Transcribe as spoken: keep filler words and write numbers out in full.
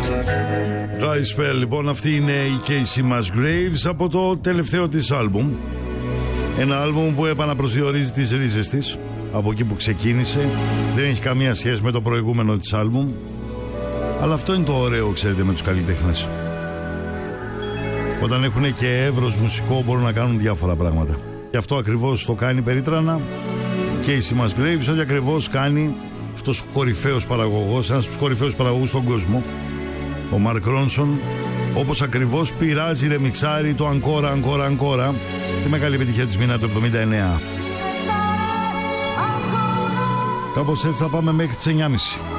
Dry Spell, λοιπόν, αυτή είναι η Casey Musgraves από το τελευταίο της άλμπουμ. Ένα άλμπουμ που επαναπροσδιορίζει τις ρίζες της από εκεί που ξεκίνησε. Δεν έχει καμία σχέση με το προηγούμενο της άλμπουμ. Αλλά αυτό είναι το ωραίο, ξέρετε, με τους καλλιτέχνες. Όταν έχουν και εύρος μουσικό μπορούν να κάνουν διάφορα πράγματα. Και αυτό ακριβώς το κάνει περίτρανα Casey Musgraves, ότι ακριβώς κάνει αυτός ο κορυφαίος παραγωγός, ένας από τους κορυφαίους παραγωγούς στον κόσμο, ο Mark Ronson, όπως ακριβώς πειράζει, ρεμιξάρει το Ancora, Ancora, Ancora, τη μεγάλη επιτυχία της μήνα του εβδομήντα εννέα. Κάπως έτσι θα πάμε μέχρι τις εννιά και μισή.